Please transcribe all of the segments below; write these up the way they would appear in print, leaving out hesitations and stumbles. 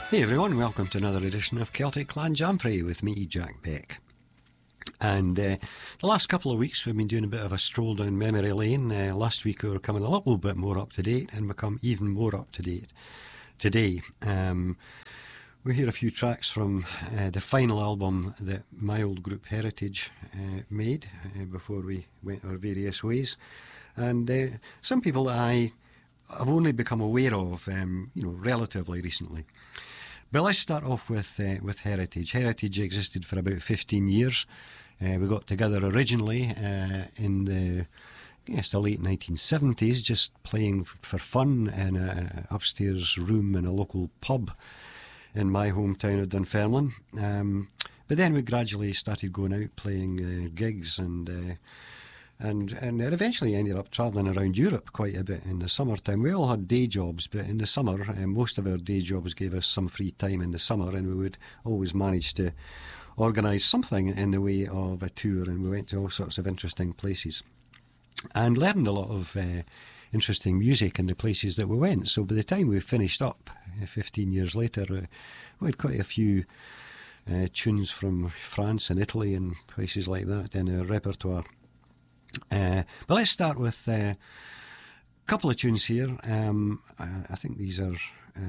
Hey everyone, welcome to another edition of Celtic Clan Jamfray with me, Jack Beck. And the last couple of weeks we've been doing a bit of a stroll down memory lane. Last week we were coming a little bit more up to date and become even more up to date today. We hear a few tracks from the final album that my old group Heritage made before we went our various ways. And some people that I have only become aware of relatively recently. But let's start off with Heritage. Heritage existed for about 15 years. We got together originally in the late 1970s, just playing for fun in an upstairs room in a local pub in my hometown of Dunfermline. But then we gradually started going out playing gigs and it eventually ended up travelling around Europe quite a bit in the summertime. We all had day jobs, but in the summer, most of our day jobs gave us some free time in the summer, and we would always manage to organise something in the way of a tour, and we went to all sorts of interesting places and learned a lot of interesting music in the places that we went. So by the time we finished up, 15 years later, we had quite a few tunes from France and Italy and places like that in our repertoire. But let's start with a couple of tunes here. I think these are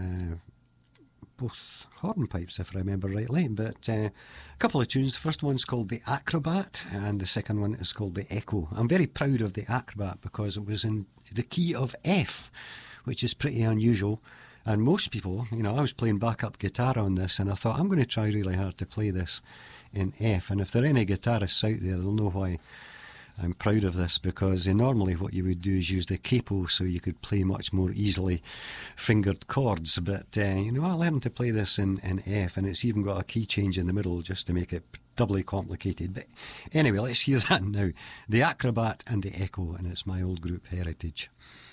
both hornpipes, if I remember rightly, but a couple of tunes. The first one's called The Acrobat and the second one is called The Echo. I'm very proud of The Acrobat because it was in the key of F, which is pretty unusual. And most people, I was playing backup guitar on this and I thought I'm going to try really hard to play this in F. And if there are any guitarists out there, they'll know why I'm proud of this, because normally what you would do is use the capo so you could play much more easily fingered chords. But, I learned to play this in F, and it's even got a key change in the middle just to make it doubly complicated. But anyway, let's hear that now. The Acrobat and the Echo, and it's my old group Heritage.